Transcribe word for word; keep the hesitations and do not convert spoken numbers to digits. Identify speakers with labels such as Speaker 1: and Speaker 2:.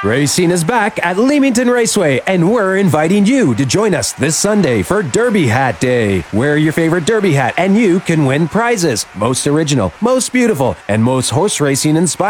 Speaker 1: Racing is back at Leamington Raceway, and we're inviting you to join us this Sunday for Derby Hat Day. Wear your favorite Derby hat, and you can win prizes. Most original, most beautiful, and most horse racing inspired.